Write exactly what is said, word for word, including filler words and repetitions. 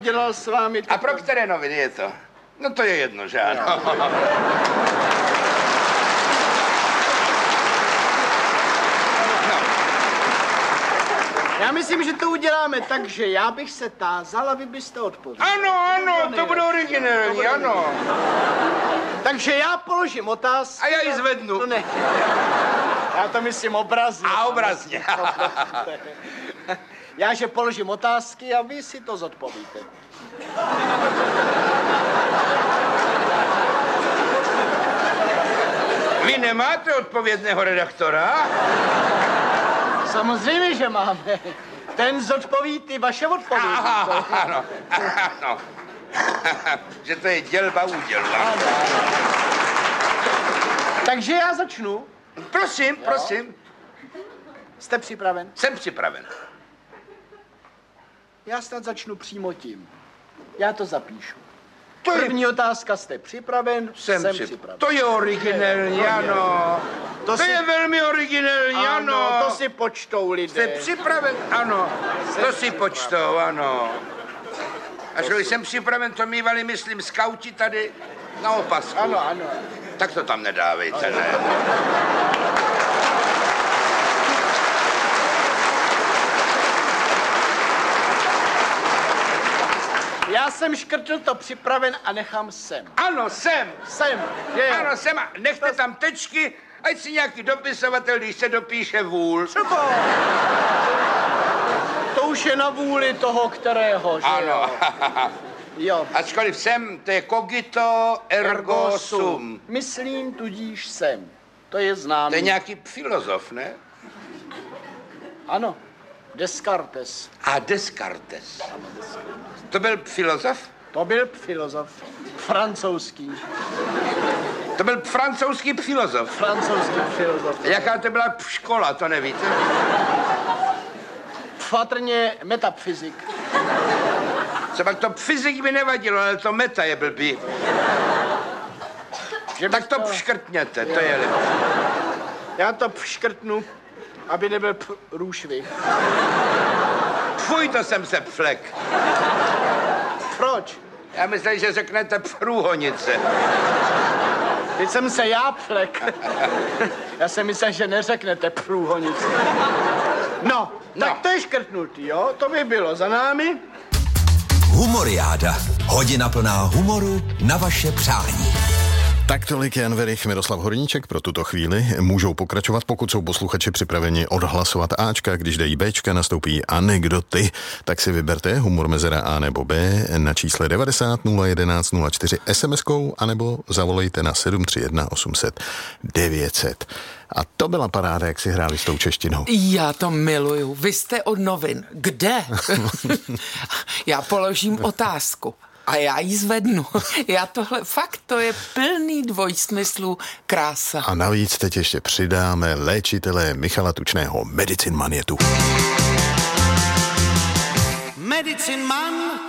dělal s vámi... A pro které noviny je to? No to je jedno, že ano. Já myslím, že to uděláme tak, že já bych se tázal a vy byste odpověděl. Ano, ano, to bude originální, ano. Takže já položím otázku. A já ji zvednu. To ne. Já to myslím obrazně. A obrazně. Já, že položím otázky a vy si to zodpovíte. Vy nemáte odpovědného redaktora? Samozřejmě, že máme. Ten zodpoví ty vaše odpovědi. Aha, ano, ano. Že to je dělba údělba. Takže já začnu. Prosím, prosím. Jste připraven? Jsem připraven. Já snad začnu přímo tím. Já to zapíšu. To je... První otázka, jste připraven? Jsem, Jsem při... připraven. To je originální, ano. To, to si... je velmi originální, ano. Ano, to si počtou lidé. Jste připraven? Ano. Jsem to si připraven. Počtou, ano. Až když jsem připraven, to mývali, myslím, skauti tady na opasku. Ano, ano. Tak to tam nedávejte, ano. Ne? Já jsem škrtl to připraven a nechám sem. Ano, jsem. Sem, je jo. Ano, jsem. Nechte to... tam tečky, ať si nějaký dopisovatel, když se dopíše vůl. Třeba. To už je na vůli toho, kterého, že ano. jo. Jo. Ačkoliv jsem, to je cogito ergo sum. Myslím, tudíž jsem. To je známý. To je nějaký filozof, ne? Ano. Descartes. A Descartes. To byl filozof? To byl filozof. Francouzský. To byl francouzský filozof. Francouzský filozof. Jaká to byla škola, to nevíte? Patrně metafyzik. Třeba to fyzik by nevadilo, ale to meta je blbý. Že tak to to... pškrtněte, to je lepší. Já to pškrtnu, aby nebyl průšvih. Fuj, to jsem se flek. Proč? Já myslím, že řeknete průhonice. Teď jsem se já flek. Já jsem myslel, že neřeknete průhonice. No, no, tak to je škrtnutý, jo? To by bylo za námi. Humoriáda. Hodina plná humoru na vaše přání. Tak tolik Jan Werich, Miroslav Horníček pro tuto chvíli. Můžou pokračovat, pokud jsou posluchači připraveni odhlasovat Ačka, když dají Bčka, nastoupí anekdoty, tak si vyberte humor mezera A nebo B na čísle devadesát nula jedenáct nula čtyři es em eskou anebo zavolejte na sedm tři jedna osm set devět set. A to byla paráda, jak si hráli s tou češtinou. Já to miluju. Vy jste od novin. Kde? Já položím otázku. A já ji zvednu. Já tohle, fakt, to je plný dvojsmyslů, krása. A navíc teď ještě přidáme léčitele Michala Tučného, Medicin Man je tu. Medicin Man